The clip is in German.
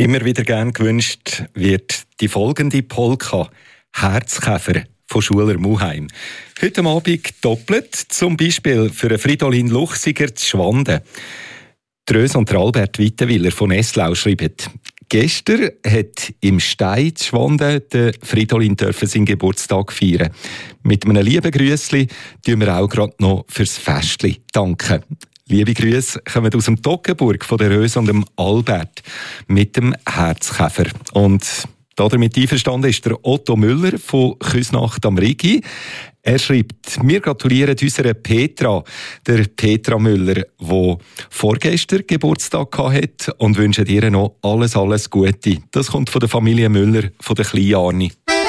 Immer wieder gern gewünscht wird die folgende Polka «Herzkäfer» von Schuler Muheim. Heute Abend doppelt, zum Beispiel für Fridolin Luchsiger zu Schwanden. Die Rös und Albert Wittenwiller von Eslau schreiben: Gestern hat im Stein zu Schwanden der Fridolin seinen Geburtstag feiern. Mit einem lieben Grüssli tun wir auch gerade noch fürs Festli danken. Liebe Grüße kommen aus dem Toggenburg von der Rös und dem Albert mit dem Herzkäfer. Und damit einverstanden ist der Otto Müller von Küsnacht am Rigi. Er schreibt: Wir gratulieren unserer Petra, der Petra Müller, die vorgestern Geburtstag hatte, und wünschen ihr noch alles Gute. Das kommt von der Familie Müller, von der kleinen Arni.